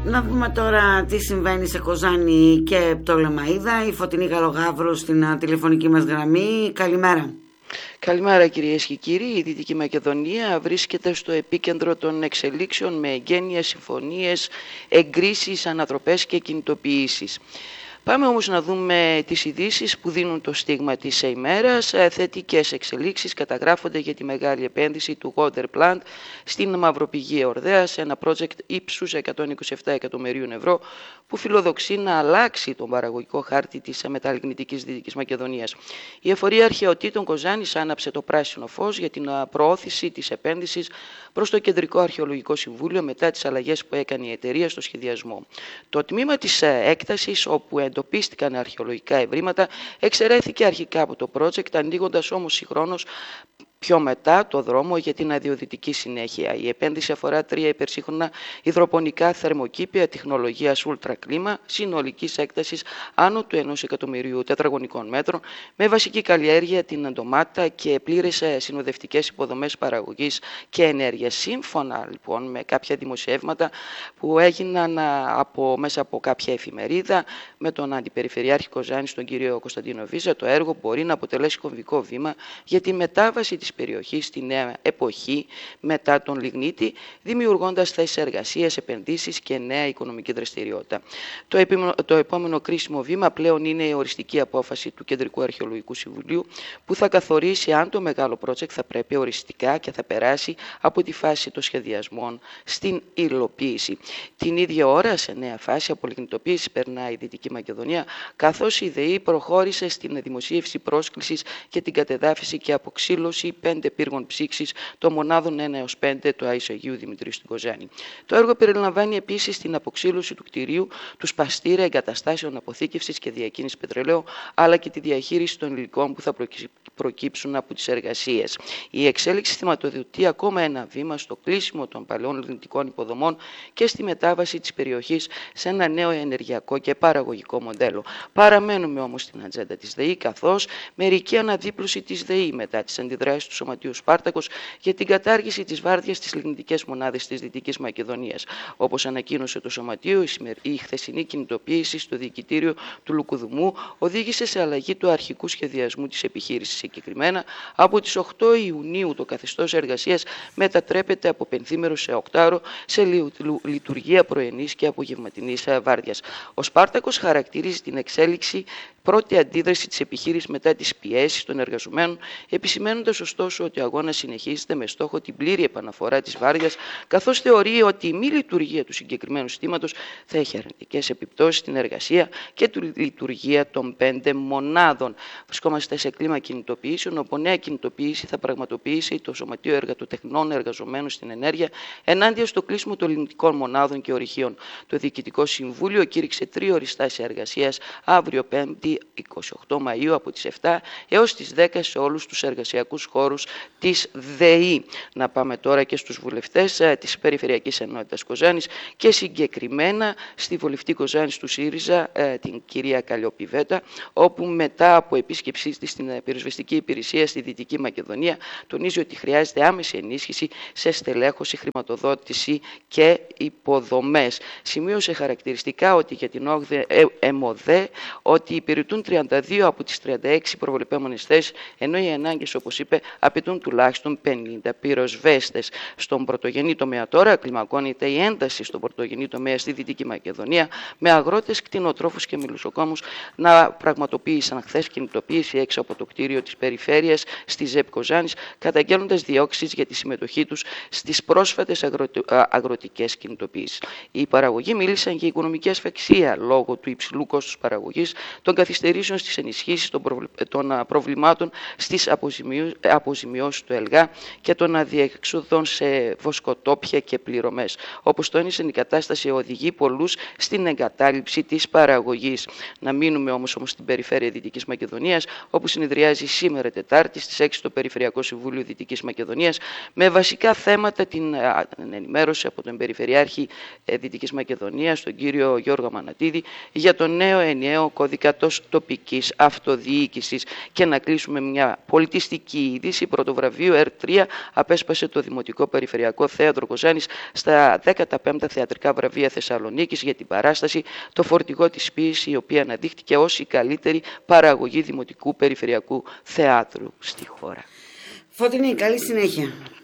Να δούμε τώρα τι συμβαίνει σε Κοζάνη και Πτολεμαΐδα. Η Φωτεινή Καλογάβρου στην τηλεφωνική μας γραμμή. Καλημέρα. Καλημέρα κυρίες και κύριοι. Η Δυτική Μακεδονία βρίσκεται στο επίκεντρο των εξελίξεων με εγγένειες, συμφωνίες, εγκρίσεις, ανατροπές και κινητοποιήσεις. Πάμε όμως να δούμε τις ειδήσεις που δίνουν το στίγμα της ημέρας. Θετικές εξελίξεις καταγράφονται για τη μεγάλη επένδυση του Water Plant στην Μαυροπηγή Ορδέα, σε ένα project ύψους 127 εκατομμυρίων ευρώ που φιλοδοξεί να αλλάξει τον παραγωγικό χάρτη της μεταλλιγνητικής Δυτικής Μακεδονίας. Η εφορία αρχαιοτήτων Κοζάνης άναψε το πράσινο φως για την προώθηση της επένδυσης προς το Κεντρικό Αρχαιολογικό Συμβούλιο μετά τις αλλαγές που έκανε η εταιρεία στο σχεδιασμό. Το τμήμα της έκτασης, όπου εντοπίστηκαν αρχαιολογικά ευρήματα, εξαιρέθηκε αρχικά από το project, ανοίγοντας όμως συγχρόνως πιο μετά το δρόμο για την αδειοδυτική συνέχεια. Η επένδυση αφορά 3 υπερσύγχρονα υδροπονικά θερμοκήπια τεχνολογίας ультρακλίμα συνολικής έκτασης άνω του 1 εκατομμυρίου τετραγωνικών μέτρων, με βασική καλλιέργεια την ντομάτα και πλήρες συνοδευτικές υποδομές παραγωγής και ενέργειας. Σύμφωνα λοιπόν με κάποια δημοσιεύματα που έγιναν μέσα από κάποια εφημερίδα με τον Αντιπεριφερειάρχη Κοζάνης, τον κύριο Κωνσταντίνο Βίζα, το έργο μπορεί να αποτελέσει κομβικό βήμα για τη μετάβαση της περιοχής στη νέα εποχή μετά τον λιγνίτη, δημιουργώντας θέσεις εργασίας, επενδύσεις και νέα οικονομική δραστηριότητα. Το επόμενο κρίσιμο βήμα πλέον είναι η οριστική απόφαση του Κεντρικού Αρχαιολογικού Συμβουλίου, που θα καθορίσει αν το μεγάλο project θα πρέπει οριστικά και θα περάσει από τη φάση των σχεδιασμών στην υλοποίηση. Την ίδια ώρα, σε νέα φάση απολιγνητοποίηση περνάει η Δυτική Μακεδονία, καθώς η ΔΕΗ προχώρησε στην δημοσίευση πρόσκλησης και την κατεδάφιση και αποξύλωση 5 πύργων ψήξης των μονάδων 1 έως 5 του Άησου Αγίου Δημητρίου στην Κοζάνη. Το έργο περιλαμβάνει επίσης την αποξύλωση του κτηρίου, του σπαστήρα εγκαταστάσεων αποθήκευσης και διακίνησης πετρελαίου, αλλά και τη διαχείριση των υλικών που θα προκύψουν από τις εργασίες. Η εξέλιξη θυματοδοτεί ακόμα ένα βήμα στο κλείσιμο των παλαιών λιγνητικών υποδομών και στη μετάβαση της περιοχής σε ένα νέο ενεργειακό και παραγωγικό μοντέλο. Παραμένουμε όμως στην ατζέντα της ΔΕΗ, καθώς μερική αναδίπλωση της ΔΕΗ μετά τις αντιδράσεις του Σωματείου Σπάρτακος για την κατάργηση της βάρδιας στις λιγνητικές μονάδες της Δυτικής Μακεδονίας. Όπως ανακοίνωσε το Σωματείο, η χθεσινή κινητοποίηση στο διοικητήριο του Λουκουδουμού οδήγησε σε αλλαγή του αρχικού σχεδιασμού της επιχείρησης. Συγκεκριμένα, από τις 8 Ιουνίου το καθεστώς εργασίας μετατρέπεται από πενθήμερο σε οκτάωρο σε λειτουργία πρωινής και απογευματινής βάρδιας. Ο Σπάρτακος χαρακτηρίζει την εξέλιξη πρώτη αντίδραση της επιχείρησης μετά τις πιέσεις των εργαζομένων, επισημαίνοντας ωστόσο ότι ο αγώνας συνεχίζεται με στόχο την πλήρη επαναφορά της βάρδιας, καθώς θεωρεί ότι η μη λειτουργία του συγκεκριμένου συστήματος θα έχει αρνητικές επιπτώσεις στην εργασία και τη λειτουργία των 5 μονάδων. Βρισκόμαστε σε κλίμα κινητοποιήσεων, όπου νέα κινητοποίηση θα πραγματοποιήσει το Σωματείο Εργατοτεχνών Εργαζομένων στην Ενέργεια ενάντια στο κλείσιμο των λιγνητικών μονάδων και ορυχείων. Το Διοικητικό Συμβούλιο κήρυξε 3 οριστάσεις εργασίας αύριο 5η 28 Μαΐου από τις 7 έως τις 10 σε όλους τους εργασιακούς χώρους της ΔΕΗ. Να πάμε τώρα και στους βουλευτές της Περιφερειακής Ενότητας Κοζάνης και συγκεκριμένα στη βουλευτή Κοζάνης του ΣΥΡΙΖΑ, την κυρία Καλλιοπιβέτα, όπου μετά από επίσκεψή της στην πυροσβεστική υπηρεσία στη Δυτική Μακεδονία τονίζει ότι χρειάζεται άμεση ενίσχυση σε στελέχωση, χρηματοδότηση και υποδομές. Σημείωσε χαρακτηριστικά ότι για την 8η ΕΜΟΔΕ ότι υπηρετούν 32 από τις 36 προβλεπόμενες θέσεις, ενώ οι ανάγκες, όπως είπε, απαιτούν τουλάχιστον 50 πυροσβέστες. Στον πρωτογενή τομέα τώρα κλιμακώνεται η ένταση στον πρωτογενή τομέα στη Δυτική Μακεδονία, με αγρότες, κτηνοτρόφους και μελισσοκόμους να πραγματοποίησαν χθες κινητοποίηση έξω από το κτίριο της περιφέρειας στη ΖΕΠ Κοζάνης, καταγγέλλοντας διώξεις για τη συμμετοχή τους στις πρόσφατες αγροτικές κινητοποίησεις. Οι παραγωγοί μίλησαν για οικονομική ασφυξία λόγω του υψηλού κόστους παραγωγής, των καθυστερήσεων στις ενισχύσεις, των προβλημάτων στις αποζημιώσεις του ΕΛΓΑ και των αδιέξοδων σε βοσκοτόπια και πληρωμές. Όπως τόνισαν, η κατάσταση οδηγεί πολλούς στην εγκατάλειψη της παραγωγής. Να μείνουμε όμως στην περιφέρεια Δυτικής Μακεδονίας, όπου συνεδριάζει σήμερα Τετάρτη στις 6 το Περιφερειακό Συμβούλιο Δυτικής Μακεδονίας, με βασικά θέματα την ενημέρωση από τον Περιφερειάρχη Δυτικής Μακεδονίας, τον κύριο Γιώργο Μανατίδη, για το νέο ενιαίο κώδικα τοπικής αυτοδιοίκησης, και να κλείσουμε μια πολιτιστική είδηση διεκδίκηση πρωτοβραβείου ΕΡΤ3 απέσπασε το Δημοτικό Περιφερειακό Θέατρο Κοζάνης στα 15 Θεατρικά Βραβεία Θεσσαλονίκης για την παράσταση «Το φορτηγό της ποίησης», η οποία αναδείχθηκε ως η καλύτερη παραγωγή Δημοτικού Περιφερειακού Θεάτρου στη χώρα. Φωτεινή, καλή συνέχεια.